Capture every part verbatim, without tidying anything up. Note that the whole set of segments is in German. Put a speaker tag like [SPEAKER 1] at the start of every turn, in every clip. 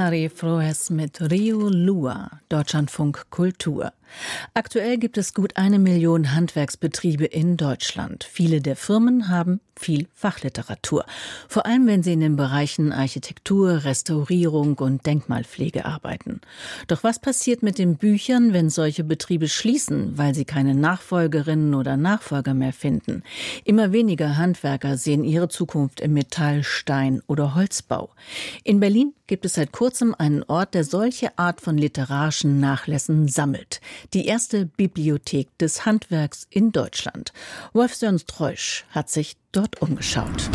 [SPEAKER 1] Mari Frohes mit Rio Lua, Deutschlandfunk Kultur. Aktuell gibt es gut eine Million Handwerksbetriebe in Deutschland. Viele der Firmen haben viel Fachliteratur, vor allem wenn sie in den Bereichen Architektur, Restaurierung und Denkmalpflege arbeiten. Doch was passiert mit den Büchern, wenn solche Betriebe schließen, weil sie keine Nachfolgerinnen oder Nachfolger mehr finden? Immer weniger Handwerker sehen ihre Zukunft im Metall-, Stein- oder Holzbau. In Berlin gibt es seit kurzem einen Ort, der solche Art von literarischen Nachlässen sammelt. Die erste Bibliothek des Handwerks in Deutschland. Wolf-Sören Streusch hat sich dort umgeschaut.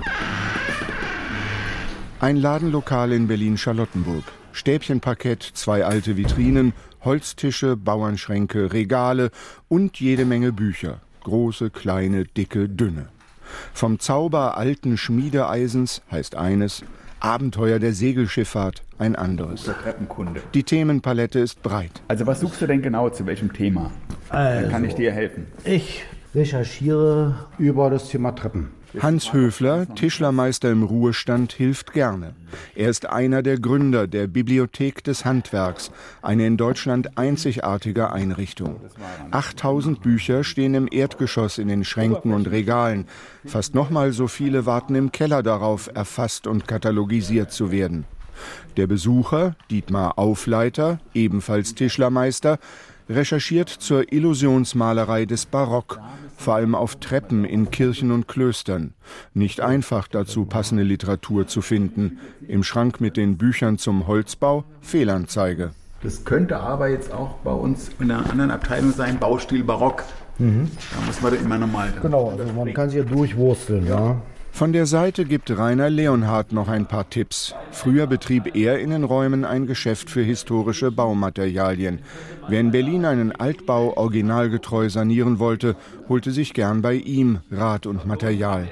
[SPEAKER 2] Ein Ladenlokal in Berlin-Charlottenburg. Stäbchenparkett, zwei alte Vitrinen, Holztische, Bauernschränke, Regale und jede Menge Bücher. Große, kleine, dicke, dünne. Vom Zauber alten Schmiedeeisens heißt eines, Abenteuer der Segelschifffahrt ein anderes.
[SPEAKER 3] Treppenkunde.
[SPEAKER 2] Die Themenpalette ist breit.
[SPEAKER 3] Also was suchst du denn genau, zu welchem Thema?
[SPEAKER 4] Also,
[SPEAKER 3] Dann kann ich dir helfen.
[SPEAKER 4] Ich recherchiere über das Thema Treppen.
[SPEAKER 2] Hans Höfler, Tischlermeister im Ruhestand, hilft gerne. Er ist einer der Gründer der Bibliothek des Handwerks, eine in Deutschland einzigartige Einrichtung. achttausend Bücher stehen im Erdgeschoss in den Schränken und Regalen. Fast nochmal so viele warten im Keller darauf, erfasst und katalogisiert zu werden. Der Besucher, Dietmar Aufleiter, ebenfalls Tischlermeister, recherchiert zur Illusionsmalerei des Barock, vor allem auf Treppen in Kirchen und Klöstern. Nicht einfach dazu passende Literatur zu finden. Im Schrank mit den Büchern zum Holzbau Fehlanzeige.
[SPEAKER 3] Das könnte aber jetzt auch bei uns in einer anderen Abteilung sein, Baustil Barock.
[SPEAKER 4] Mhm.
[SPEAKER 3] Da muss man da immer nochmal...
[SPEAKER 4] Genau, also man kann sich ja durchwursteln, ja.
[SPEAKER 2] Von der Seite gibt Rainer Leonhardt noch ein paar Tipps. Früher betrieb er in den Räumen ein Geschäft für historische Baumaterialien. Wer in Berlin einen Altbau originalgetreu sanieren wollte, holte sich gern bei ihm Rat und Material.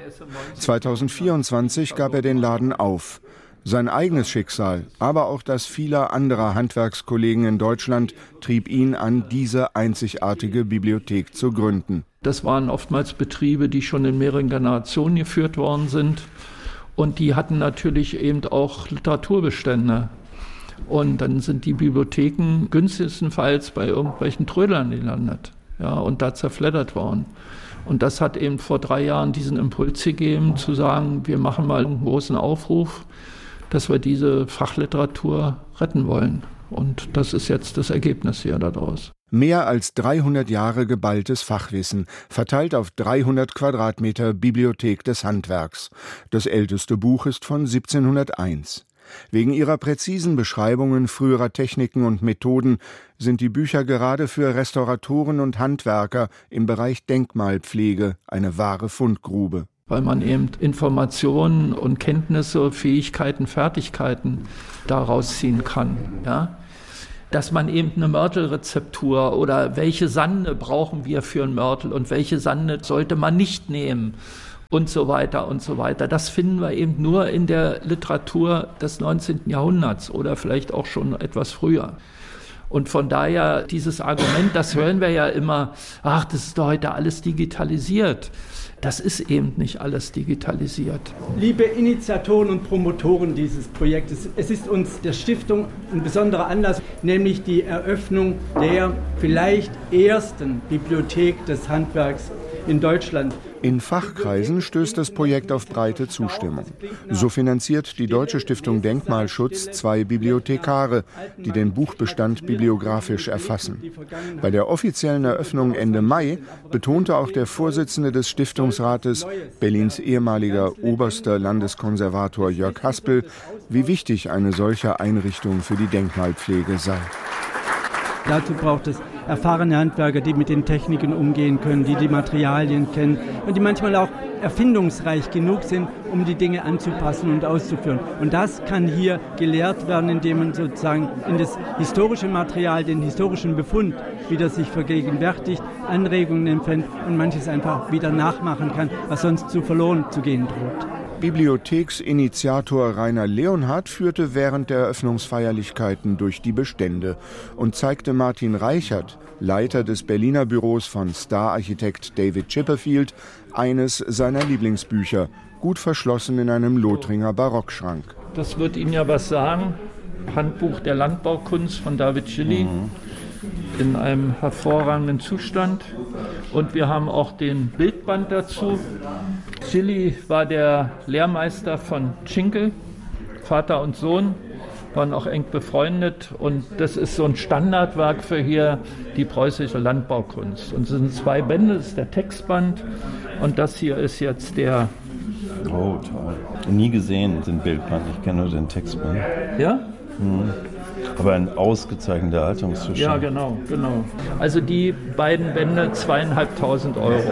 [SPEAKER 2] zweitausendvierundzwanzig gab er den Laden auf. Sein eigenes Schicksal, aber auch das vieler anderer Handwerkskollegen in Deutschland trieb ihn an, diese einzigartige Bibliothek zu gründen.
[SPEAKER 5] Das waren oftmals Betriebe, die schon in mehreren Generationen geführt worden sind. Und die hatten natürlich eben auch Literaturbestände. Und dann sind die Bibliotheken günstigstenfalls bei irgendwelchen Trödlern gelandet, ja, und da zerfleddert worden. Und das hat eben vor drei Jahren diesen Impuls gegeben, zu sagen, wir machen mal einen großen Aufruf, dass wir diese Fachliteratur retten wollen. Und das ist jetzt das Ergebnis hier daraus.
[SPEAKER 2] Mehr als dreihundert Jahre geballtes Fachwissen, verteilt auf dreihundert Quadratmeter Bibliothek des Handwerks. Das älteste Buch ist von siebzehnhunderteins. Wegen ihrer präzisen Beschreibungen früherer Techniken und Methoden sind die Bücher gerade für Restauratoren und Handwerker im Bereich Denkmalpflege eine wahre Fundgrube.
[SPEAKER 5] Weil man eben Informationen und Kenntnisse, Fähigkeiten, Fertigkeiten daraus ziehen kann, ja. Dass man eben eine Mörtelrezeptur oder welche Sande brauchen wir für einen Mörtel und welche Sande sollte man nicht nehmen und so weiter und so weiter. Das finden wir eben nur in der Literatur des neunzehnten Jahrhunderts oder vielleicht auch schon etwas früher. Und von daher dieses Argument, das hören wir ja immer, ach, das ist doch heute alles digitalisiert. Das ist eben nicht alles digitalisiert.
[SPEAKER 6] Liebe Initiatoren und Promotoren dieses Projektes, es ist uns der Stiftung ein besonderer Anlass, nämlich die Eröffnung der vielleicht ersten Bibliothek des Handwerks in Deutschland.
[SPEAKER 2] In Fachkreisen stößt das Projekt auf breite Zustimmung. So finanziert die Deutsche Stiftung Denkmalschutz zwei Bibliothekare, die den Buchbestand bibliografisch erfassen. Bei der offiziellen Eröffnung Ende Mai betonte auch der Vorsitzende des Stiftungsrates, Berlins ehemaliger oberster Landeskonservator Jörg Haspel, wie wichtig eine solche Einrichtung für die Denkmalpflege sei.
[SPEAKER 6] Dazu braucht es erfahrene Handwerker, die mit den Techniken umgehen können, die die Materialien kennen und die manchmal auch erfindungsreich genug sind, um die Dinge anzupassen und auszuführen. Und das kann hier gelehrt werden, indem man sozusagen in das historische Material, den historischen Befund wieder sich vergegenwärtigt, Anregungen empfängt und manches einfach wieder nachmachen kann, was sonst zu verloren zu gehen droht.
[SPEAKER 2] Bibliotheksinitiator Rainer Leonhardt führte während der Eröffnungsfeierlichkeiten durch die Bestände und zeigte Martin Reichert, Leiter des Berliner Büros von Star-Architekt David Chipperfield, eines seiner Lieblingsbücher, gut verschlossen in einem Lothringer Barockschrank.
[SPEAKER 5] Das wird Ihnen ja was sagen. Handbuch der Landbaukunst von David Gilly mhm. in einem hervorragenden Zustand. Und wir haben auch den Bildband dazu. Gilly war der Lehrmeister von Schinkel, Vater und Sohn, waren auch eng befreundet. Und das ist so ein Standardwerk für hier die preußische Landbaukunst. Und es sind zwei Bände, das ist der Textband und das hier ist jetzt der...
[SPEAKER 7] Oh, toll. Nie gesehen, den Bildband, ich kenne nur den Textband.
[SPEAKER 5] Ja?
[SPEAKER 7] Mhm. Aber ein ausgezeichneter Haltungszustand.
[SPEAKER 5] Ja, genau, genau. Also die beiden Bände, zweieinhalbtausend Euro.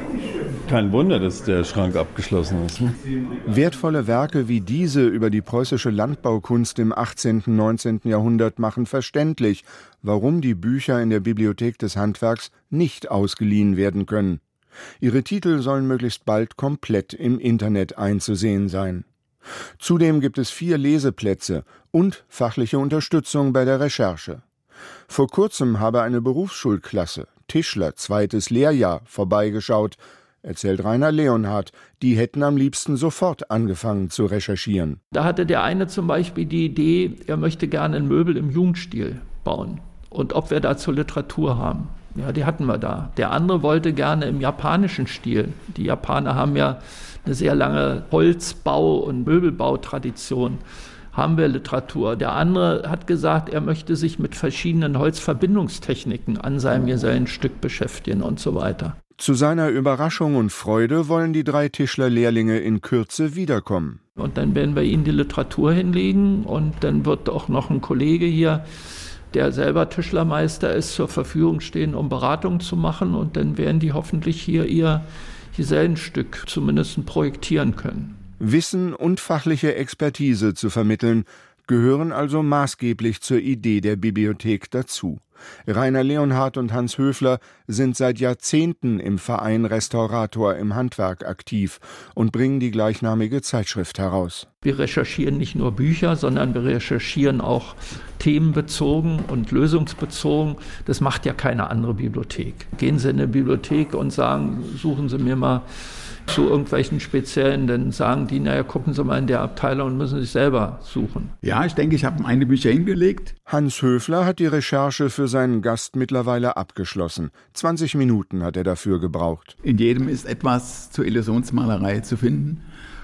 [SPEAKER 7] Kein Wunder, dass der Schrank abgeschlossen ist. Ne?
[SPEAKER 2] Wertvolle Werke wie diese über die preußische Landbaukunst im achtzehnten, neunzehnten Jahrhundert machen verständlich, warum die Bücher in der Bibliothek des Handwerks nicht ausgeliehen werden können. Ihre Titel sollen möglichst bald komplett im Internet einzusehen sein. Zudem gibt es vier Leseplätze und fachliche Unterstützung bei der Recherche. Vor kurzem habe eine Berufsschulklasse, Tischler, zweites Lehrjahr, vorbeigeschaut, erzählt Rainer Leonhardt, die hätten am liebsten sofort angefangen zu recherchieren.
[SPEAKER 5] Da hatte der eine zum Beispiel die Idee, er möchte gerne ein Möbel im Jugendstil bauen und ob wir dazu Literatur haben. Ja, die hatten wir da. Der andere wollte gerne im japanischen Stil. Die Japaner haben ja eine sehr lange Holzbau- und Möbelbautradition. Haben wir Literatur. Der andere hat gesagt, er möchte sich mit verschiedenen Holzverbindungstechniken an seinem Gesellenstück beschäftigen und so weiter.
[SPEAKER 2] Zu seiner Überraschung und Freude wollen die drei Tischlerlehrlinge in Kürze wiederkommen.
[SPEAKER 5] Und dann werden wir ihnen die Literatur hinlegen und dann wird auch noch ein Kollege hier, der selber Tischlermeister ist, zur Verfügung stehen, um Beratungen zu machen. Und dann werden die hoffentlich hier ihr Gesellenstück zumindest projektieren können.
[SPEAKER 2] Wissen und fachliche Expertise zu vermitteln, gehören also maßgeblich zur Idee der Bibliothek dazu. Rainer Leonhardt und Hans Höfler sind seit Jahrzehnten im Verein Restaurator im Handwerk aktiv und bringen die gleichnamige Zeitschrift heraus.
[SPEAKER 5] Wir recherchieren nicht nur Bücher, sondern wir recherchieren auch themenbezogen und lösungsbezogen. Das macht ja keine andere Bibliothek. Gehen Sie in eine Bibliothek und sagen, suchen Sie mir mal zu irgendwelchen Speziellen, dann sagen die, naja, gucken Sie mal in der Abteilung und müssen sich selber suchen.
[SPEAKER 3] Ja, ich denke, ich habe meine Bücher hingelegt.
[SPEAKER 2] Hans Höfler hat die Recherche für seinen Gast mittlerweile abgeschlossen. zwanzig Minuten hat er dafür gebraucht.
[SPEAKER 3] In jedem ist etwas zur Illusionsmalerei zu finden.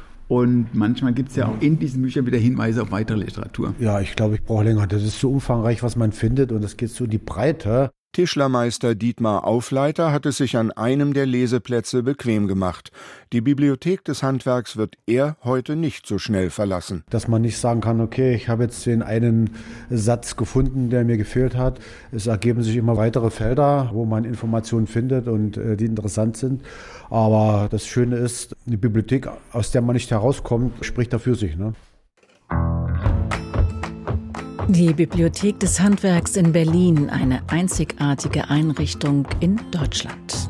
[SPEAKER 3] Und manchmal gibt es ja auch in diesen Büchern wieder Hinweise auf weitere Literatur.
[SPEAKER 4] Ja, ich glaube, ich brauche länger. Das ist so umfangreich, was man findet, und es geht so in die Breite.
[SPEAKER 2] Tischlermeister Dietmar Aufleiter hat es sich an einem der Leseplätze bequem gemacht. Die Bibliothek des Handwerks wird er heute nicht so schnell verlassen.
[SPEAKER 4] Dass man nicht sagen kann, okay, ich habe jetzt den einen Satz gefunden, der mir gefehlt hat. Es ergeben sich immer weitere Felder, wo man Informationen findet und äh, die interessant sind. Aber das Schöne ist, eine Bibliothek, aus der man nicht herauskommt, spricht dafür sich, ne?
[SPEAKER 1] Die Bibliothek des Handwerks in Berlin, eine einzigartige Einrichtung in Deutschland.